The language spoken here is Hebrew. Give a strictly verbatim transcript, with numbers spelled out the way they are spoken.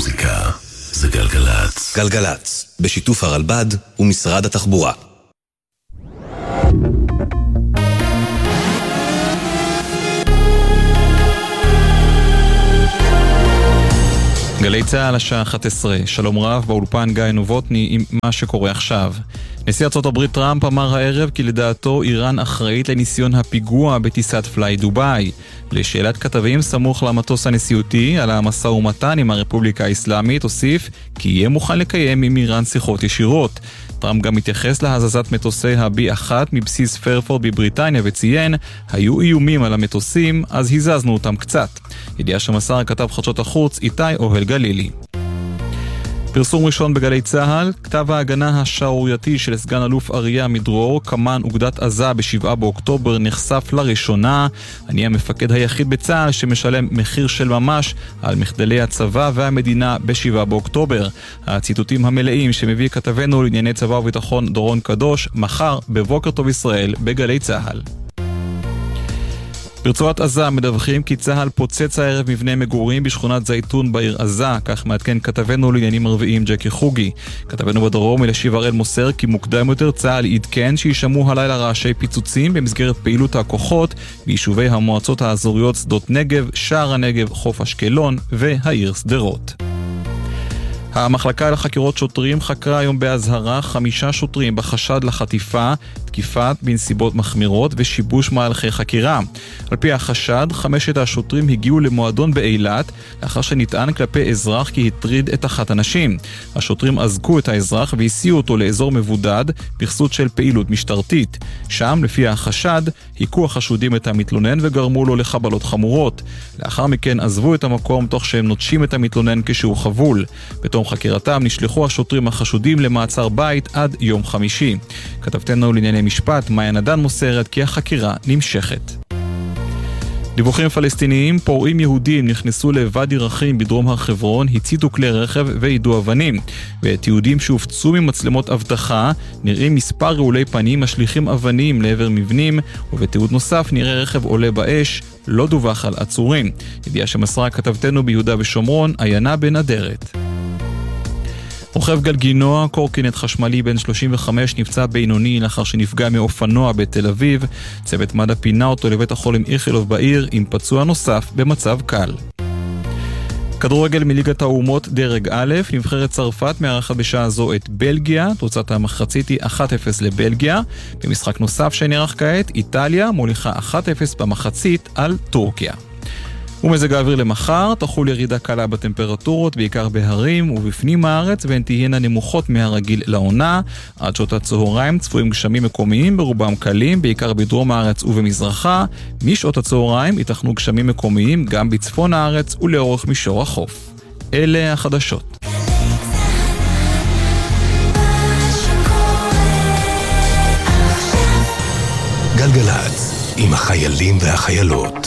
המוזיקה זה גלגלץ. גלגלץ, בשיתוף הרלב"ד ומשרד התחבורה. גלי צהל השעה אחת עשרה, שלום רב, באולפן גיא נובוטני עם מה שקורה עכשיו. נשיא ארצות הברית טראמפ אמר הערב כי לדעתו איראן אחראית לניסיון הפיגוע בטיסת פליי דובאי. לשאלת כתבים סמוך למטוס הנשיאותי על המשא ומתן עם הרפובליקה האסלאמית הוסיף כי יהיה מוכן לקיים עם איראן שיחות ישירות. טראמפ גם התייחס להזזת מטוסי ה-בי אחת מבסיס פרפורד בבריטניה וציין, היו איומים על המטוסים, אז הזזנו אותם קצת. ידיעה שמסר כתב חדשות החוץ איתי אוהל גלילי. פרסום ראשון בגלי צהל, כתב ההגנה השערורייתי של סגן אלוף אריה מדרור, כמן אוגדת עזה בשבעה באוקטובר, נחשף לראשונה. אני המפקד היחיד בצהל שמשלם מחיר של ממש על מחדלי הצבא והמדינה בשבעה באוקטובר. הציטוטים המלאים שמביא כתבנו לענייני צבא וביטחון דורון קדוש, מחר בבוקר טוב ישראל בגלי צהל. ברצועת עזה מדווחים כי צהל פוצץ הערב מבנה מגורים בשכונת זייתון בעיר עזה, כך מעדכן כתבנו לעניינים רביעיים ג'קי חוגי. כתבנו בדרום אלישיב הראל מוסר כי מוקדם יותר צהל עדכן שישמעו הלילה רעשי פיצוצים במסגרת פעילות הכוחות ביישובי המועצות האזוריות שדות נגב, שער הנגב, חוף אשקלון והעיר שדרות. המחלקה לחקירות שוטרים חקרה היום בהזהרה חמישה שוטרים בחשד לחטיפה, תקיפת בנסיבות מחמירות ושיבוש מהלכי חקירה. על פי החשד, חמשת השוטרים הגיעו למועדון באילת לאחר שנטען כלפי אזרח כי הטריד את אחת הנשים. השוטרים עזקו את האזרח והסיעו אותו לאזור מבודד בכסות של פעילות משטרתית. שם, לפי החשד, היכו החשודים את המתלונן וגרמו לו לחבלות חמורות. לאחר מכן עזבו את המקום תוך שהם נוטשים את המתלונן כשהוא חבול. בתום חקירתם נשלחו השוטרים החשודים למעצר בית עד יום חמישי. כתבתנו לענייני משפט, מאיה נדן מוסרת כי החקירה נמשכת. דיווחים פלסטיניים, פורעים יהודים נכנסו לוואדי רחים בדרום הר חברון, הציתו כלי רכב ועידו אבנים. ואת יהודים שהופצו ממצלמות אבטחה, נראים מספר רעולי פנים משליכים אבנים לעבר מבנים, ובתיעוד נוסף נראה רכב עולה באש, לא דווח על עצורים. ידיעה שמסרה כתבתנו ביהודה ושומרון, עיינה בן אדרת. רוכב גלגינוע, קורקינט חשמלי בן שלושים וחמש, נפצע בינוני לאחר שנפגע מאופנוע בתל אביב. צוות מד"א פינה אותו לבית החולים איכילוב בעיר עם פצוע נוסף במצב קל. כדורגל מליגת האומות דרג א', נבחרת צרפת מארחת בשעה זו את בלגיה, תוצאת המחצית היא אחת אפס לבלגיה. במשחק נוסף שנערך כעת, איטליה מוליכה אחת אפס במחצית על טורקיה. ומזג האוויר למחר, תחול ירידה קלה בטמפרטורות, בעיקר בהרים ובפנים הארץ, והן תהיינה נמוכות מהרגיל לעונה. עד שעות הצהריים צפויים גשמים מקומיים, ברובם קלים, בעיקר בדרום הארץ ובמזרחה. משעות הצהריים ייתכנו גשמים מקומיים גם בצפון הארץ ולאורך מישור החוף. אלה החדשות. גלגלץ, עם החיילים והחיילות.